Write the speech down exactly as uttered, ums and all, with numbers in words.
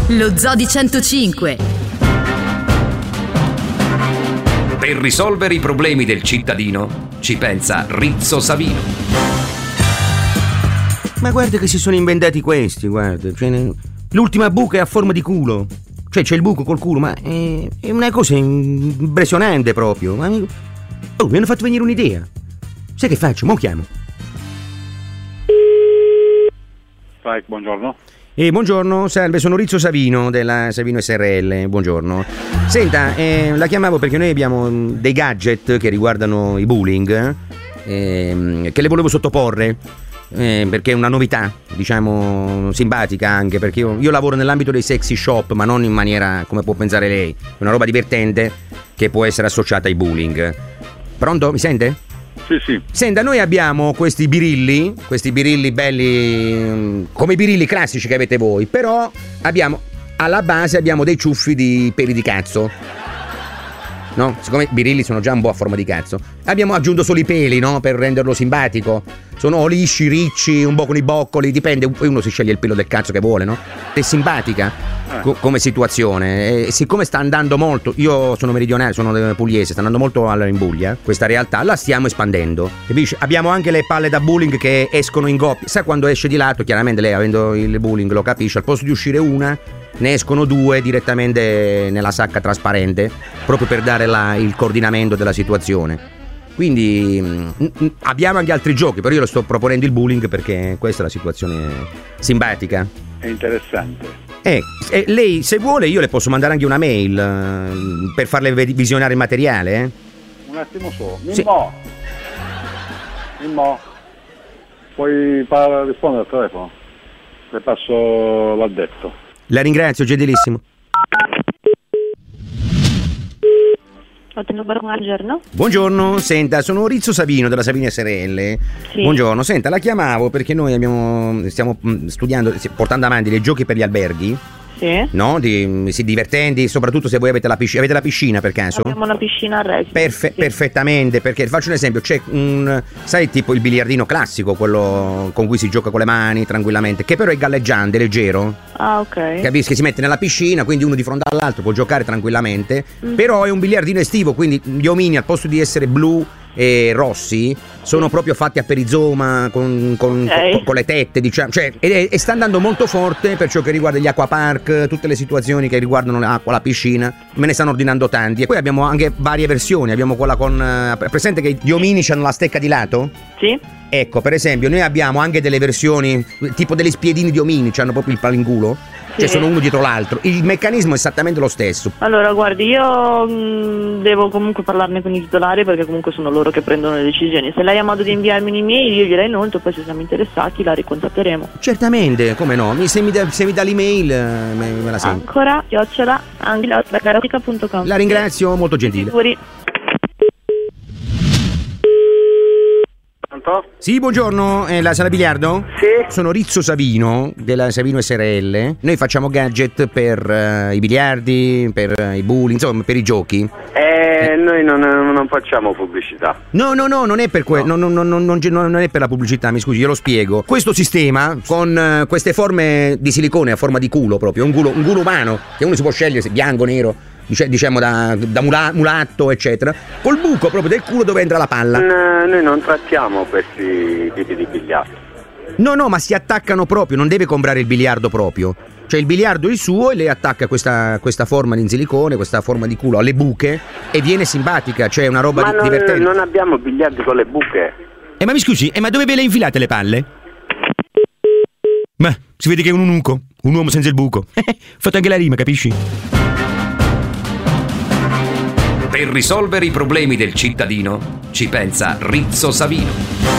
Lo Zoo di centocinque. Per risolvere i problemi del cittadino ci pensa Rizzo Savino. Ma guarda che si sono inventati questi, guarda. Cioè, l'ultima buca è a forma di culo. Cioè c'è il buco col culo, ma è, è una cosa impressionante proprio. Ma, oh, mi hanno fatto venire un'idea. Sai che faccio? Mo' chiamo. Vai, buongiorno. Eh, buongiorno, salve, sono Rizzo Savino della Savino S R L, buongiorno. Senta, eh, la chiamavo perché noi abbiamo dei gadget che riguardano i bullying, eh, che le volevo sottoporre, eh, perché è una novità, diciamo, simpatica anche, perché io, io lavoro nell'ambito dei sexy shop, ma non in maniera come può pensare lei, è una roba divertente che può essere associata ai bullying. Pronto? Mi sente? Sì, sì. Senta, noi abbiamo questi birilli, questi birilli belli come i birilli classici che avete voi, però abbiamo, alla base abbiamo dei ciuffi di peli di cazzo. No? Siccome i birilli sono già un po' a forma di cazzo, abbiamo aggiunto solo i peli, no? Per renderlo simpatico. Sono o lisci, ricci, un po' con i boccoli, dipende, poi uno si sceglie il pelo del cazzo che vuole, no? È simpatica co- come situazione. E siccome sta andando molto, io sono meridionale, sono pugliese, sta andando molto in Puglia, questa realtà, la stiamo espandendo. Capisci? Abbiamo anche le palle da bowling che escono in coppia. Sa quando esce di lato, chiaramente lei avendo il bowling lo capisce, al posto di uscire una, ne escono due direttamente nella sacca trasparente, proprio per dare la, il coordinamento della situazione. Quindi mh, abbiamo anche altri giochi, però io lo sto proponendo il bowling perché questa è la situazione simpatica. È interessante. Eh, eh, lei se vuole io le posso mandare anche una mail eh, per farle visionare il materiale, eh? Un attimo solo. Mimmo. Sì. Mimmo. Puoi par- rispondere al telefono? Le passo l'addetto. La ringrazio, gentilissimo. Buongiorno. Buongiorno, senta, sono Rizzo Savino della Savino S R L. Sì. Buongiorno, senta, la chiamavo perché noi abbiamo stiamo studiando, portando avanti dei giochi per gli alberghi. Sì. No? Di, sì, divertenti, soprattutto se voi avete la piscina. Avete la piscina per caso? Abbiamo una piscina a Reggio. Perfe- sì. Perfettamente, perché faccio un esempio, c'è un, sai, tipo il biliardino classico, quello con cui si gioca con le mani tranquillamente, che però è galleggiante, leggero. Ah, ok. Capisci? Che si mette nella piscina, quindi uno di fronte all'altro può giocare tranquillamente, Mm. però è un biliardino estivo, quindi gli omini al posto di essere blu e rossi sono proprio fatti a perizoma con, con, Ok. con, con le tette, diciamo, cioè, e, e sta andando molto forte per ciò che riguarda gli acquapark, tutte le situazioni che riguardano l'acqua, la piscina, me ne stanno ordinando tanti. E poi abbiamo anche varie versioni, abbiamo quella con eh, presente che gli omini hanno la stecca di lato? Sì. Ecco, per esempio, noi abbiamo anche delle versioni tipo degli spiedini di omini, hanno proprio il palinculo, cioè Sì. sono uno dietro l'altro. Il meccanismo è esattamente lo stesso. Allora, guardi, io mh, devo comunque parlarne con i titolari perché comunque sono loro che prendono le decisioni. Se lei ha modo di inviarmi un'email, io gliela inoltre, poi se siamo interessati la ricontatteremo. Certamente, come no? Mi- Se mi dà, se mi dà l'email, eh, me, me la sento. Ancora, chiocciola, angelarotica punto com. La ringrazio, molto gentile. Figuri. Pronto? Sì, buongiorno, è la sala biliardo? Sì. Sono Rizzo Savino della Savino S R L. Noi facciamo gadget per eh, i biliardi, per eh, i bulli, insomma, per i giochi. Eh, noi non, non facciamo pubblicità. No, no, no, non è per que- no. non, non, non, non, non è per la pubblicità, mi scusi, io lo spiego. Questo sistema con eh, queste forme di silicone a forma di culo proprio, un culo, un culo umano, che uno si può scegliere se bianco, nero, dice- diciamo da, da mula- mulatto, eccetera, col buco proprio del culo dove entra la palla. N- noi non trattiamo questi tipi di biliardo. No, no, ma si attaccano proprio, non deve comprare il biliardo proprio. Cioè il biliardo è il suo e lei attacca questa, questa forma di silicone, questa forma di culo alle buche e viene simpatica, cioè una roba Ma di- non, divertente. non abbiamo biliardi con le buche. Eh, ma mi scusi, eh, ma dove ve le infilate le palle? Ma si vede che è un unuco, un uomo senza il buco. Fatto anche la rima, capisci? Per risolvere i problemi del cittadino ci pensa Rizzo Savino.